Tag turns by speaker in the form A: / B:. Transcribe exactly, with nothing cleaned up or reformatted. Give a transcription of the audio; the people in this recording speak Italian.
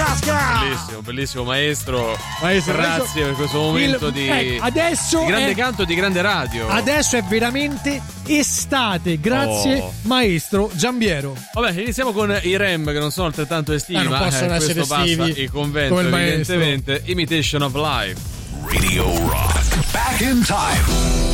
A: Tasca!
B: Bellissimo, bellissimo maestro.
A: Maestro,
B: grazie
A: adesso
B: per questo momento
A: il-
B: di,
A: ecco, adesso
B: di grande
A: è-
B: canto e di grande radio.
A: Adesso è veramente estate, grazie
B: Oh.
A: maestro Giambiero.
B: Vabbè, iniziamo con i Rem, che non sono altrettanto estivi,
A: Eh, non
B: ma
A: possono
B: eh,
A: essere
B: questo passa
A: estivi
B: il convento,
A: come il maestro.
B: evidentemente. Imitation of Life.
C: Radio Rock. Back in time.